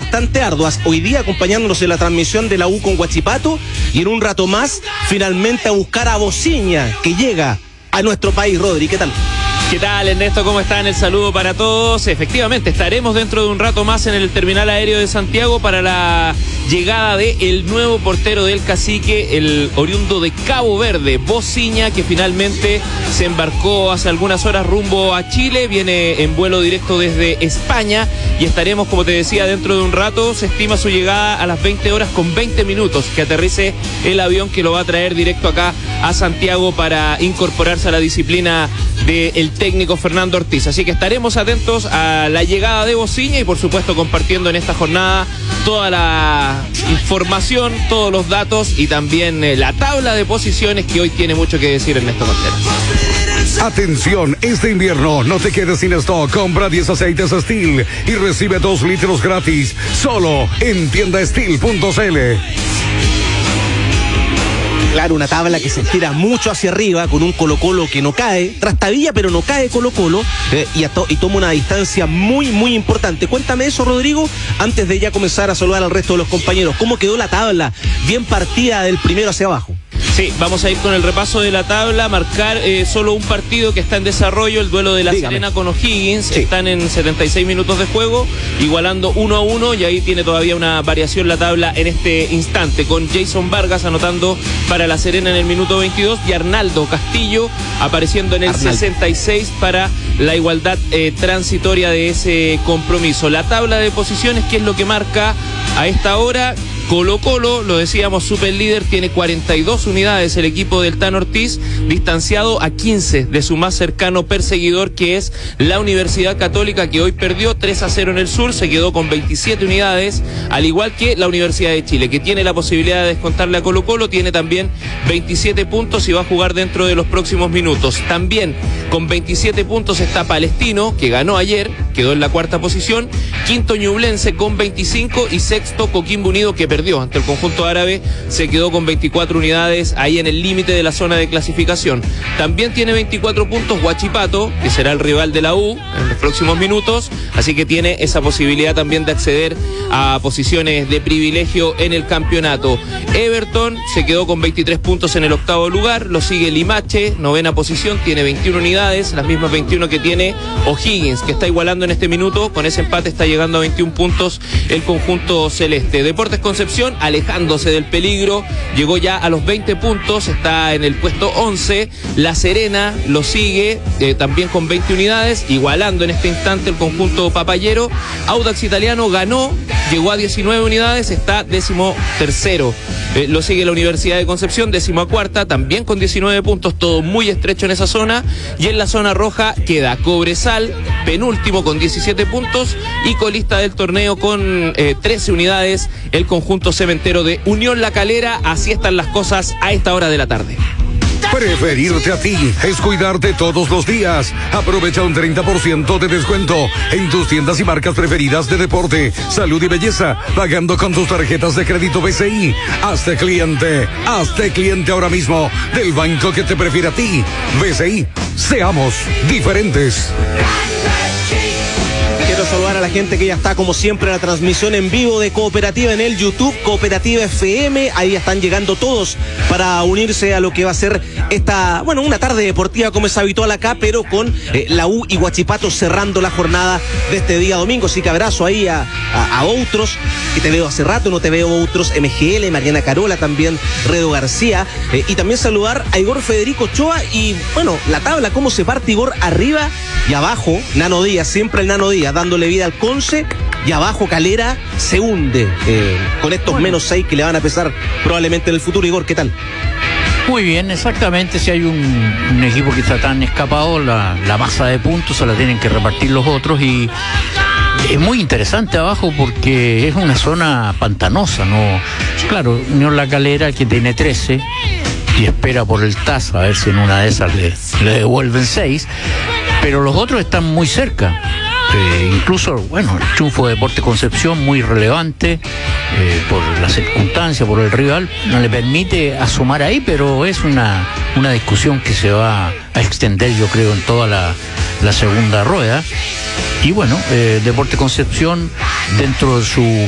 bastante arduas. Hoy día acompañándonos en la transmisión de la U con Huachipato y en un rato más finalmente a buscar a Bociña, que llega a nuestro país. Rodri, ¿qué tal? ¿Qué tal, Ernesto? ¿Cómo están? El saludo para todos. Efectivamente, estaremos dentro de un rato más en el terminal aéreo de Santiago para la llegada del nuevo portero del Cacique, el oriundo de Cabo Verde, Bociña, que finalmente se embarcó hace algunas horas rumbo a Chile, viene en vuelo directo desde España y estaremos, como te decía, dentro de un rato. Se estima su llegada a las 20 horas con 20 minutos, que aterrice el avión que lo va a traer directo acá a Santiago para incorporarse a la disciplina del técnico Fernando Ortiz. Así que estaremos atentos a la llegada de Bociña y por supuesto compartiendo en esta jornada toda la información, todos los datos y también la tabla de posiciones, que hoy tiene mucho que decir Ernesto Contreras. Atención, este invierno no te quedes sin stock. Compra 10 aceites Steel y recibe 2 litros gratis solo en tiendasteel.cl. Claro, una tabla que se estira mucho hacia arriba, con un Colo-Colo que no cae, trastabilla pero no cae Colo-Colo, y toma una distancia muy, muy importante. Cuéntame eso, Rodrigo, antes de ya comenzar a saludar al resto de los compañeros. ¿Cómo quedó la tabla? Bien partida del primero hacia abajo. Sí, vamos a ir con el repaso de la tabla, marcar solo un partido que está en desarrollo, el duelo de La Serena con O'Higgins. Sí. Están en 76 minutos de juego, igualando 1-1, y ahí tiene todavía una variación la tabla en este instante, con Jason Vargas anotando para La Serena en el minuto 22 y Arnaldo Castillo apareciendo en el 66 para la igualdad transitoria de ese compromiso. La tabla de posiciones, ¿qué es lo que marca a esta hora? Colo-Colo, lo decíamos, super líder, tiene 42 unidades el equipo del Tan Ortiz, distanciado a 15 de su más cercano perseguidor, que es la Universidad Católica, que hoy perdió 3-0 en el sur, se quedó con 27 unidades, al igual que la Universidad de Chile, que tiene la posibilidad de descontarle a Colo-Colo, tiene también 27 puntos y va a jugar dentro de los próximos minutos. También con 27 puntos está Palestino, que ganó ayer, quedó en la cuarta posición, quinto Ñublense con 25 y sexto Coquimbo Unido, que perdió ante el conjunto árabe, se quedó con 24 unidades ahí en el límite de la zona de clasificación. También tiene 24 puntos Huachipato, que será el rival de la U en los próximos minutos, así que tiene esa posibilidad también de acceder a posiciones de privilegio en el campeonato. Everton se quedó con 23 puntos en el octavo lugar, lo sigue Limache, novena posición, tiene 21 unidades, las mismas 21 que tiene O'Higgins, que está igualando en este minuto, con ese empate está llegando a 21 puntos el conjunto celeste. Deportes Concepción, alejándose del peligro, llegó ya a los 20 puntos, está en el puesto 11, La Serena lo sigue también con 20 unidades, igualando en este instante el conjunto papayero. Audax Italiano ganó, llegó a 19 unidades, está 13º. Lo sigue la Universidad de Concepción, 14ª, también con 19 puntos, todo muy estrecho en esa zona, y en la zona roja queda Cobresal, penúltimo con 17 puntos, y colista del torneo con 13 unidades, el conjunto cementero de Unión La Calera. Así están las cosas a esta hora de la tarde. Preferirte a ti es cuidarte todos los días. Aprovecha un 30% de descuento en tus tiendas y marcas preferidas de deporte, salud y belleza, pagando con tus tarjetas de crédito BCI. Hazte cliente ahora mismo del banco que te prefiere a ti. BCI, seamos diferentes. Quiero saludar a la gente que ya está, como siempre, en la transmisión en vivo de Cooperativa en el YouTube, Cooperativa FM. Ahí están llegando todos para unirse a lo que va a ser esta, una tarde deportiva como es habitual acá, pero con la U y Huachipato cerrando la jornada de este día domingo. Así que abrazo ahí a otros, que te veo hace rato, no te veo otros, MGL, Mariana Carola también, Redo García, y también saludar a Igor Federico Ochoa. Y la tabla, cómo se parte Igor, arriba y abajo, Nano Díaz, siempre el Nano Díaz, dándole vida al Conce, y abajo Calera se hunde con estos -6 que le van a pesar probablemente en el futuro. Igor, ¿qué tal? Muy bien, exactamente. Si hay un equipo que está tan escapado, la masa de puntos se la tienen que repartir los otros, y es muy interesante abajo porque es una zona pantanosa, ¿no? Claro, Unión La Calera, que tiene 13 y espera por el TAS a ver si en una de esas le devuelven 6, pero los otros están muy cerca. Incluso, el triunfo de Deportes Concepción, muy relevante por la circunstancia, por el rival, no le permite asomar ahí, pero es una discusión que se va a extender, yo creo, en toda la segunda rueda. Y Deportes Concepción, dentro de su